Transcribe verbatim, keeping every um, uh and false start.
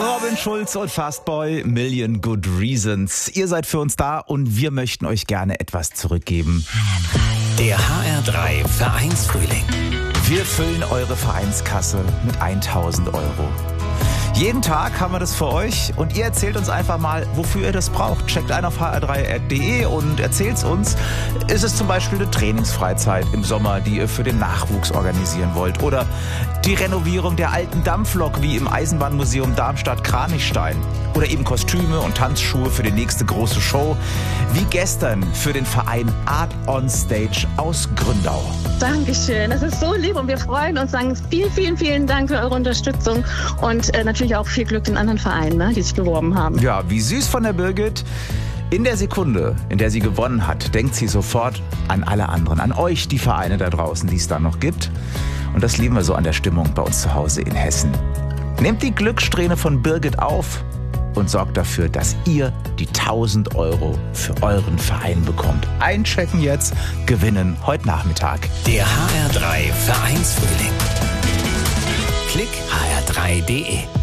Robin Schulz und Fastboy, Million Good Reasons. Ihr seid für uns da und wir möchten euch gerne etwas zurückgeben. Der H R drei Vereinsfrühling. Wir füllen eure Vereinskasse mit tausend Euro. Jeden Tag haben wir das für euch und ihr erzählt uns einfach mal, wofür ihr das braucht. Checkt ein auf h r drei punkt d e und erzählt's uns. Ist es zum Beispiel eine Trainingsfreizeit im Sommer, die ihr für den Nachwuchs organisieren wollt? Oder die Renovierung der alten Dampflok wie im Eisenbahnmuseum Darmstadt-Kranichstein? Oder eben Kostüme und Tanzschuhe für die nächste große Show? Wie gestern für den Verein Art on Stage aus Gründau. Dankeschön, das ist so lieb und wir freuen uns, sagen vielen, vielen, vielen Dank für eure Unterstützung und äh, natürlich auch viel Glück den anderen Vereinen, ne, die sich beworben haben. Ja, wie süß von der Birgit. In der Sekunde, in der sie gewonnen hat, denkt sie sofort an alle anderen, an euch, die Vereine da draußen, die es da noch gibt. Und das lieben wir so an der Stimmung bei uns zu Hause in Hessen. Nehmt die Glückssträhne von Birgit auf und sorgt dafür, dass ihr die tausend Euro für euren Verein bekommt. Einchecken jetzt, gewinnen heute Nachmittag. Der H R drei Vereinsfrühling. Klick h r drei punkt d e.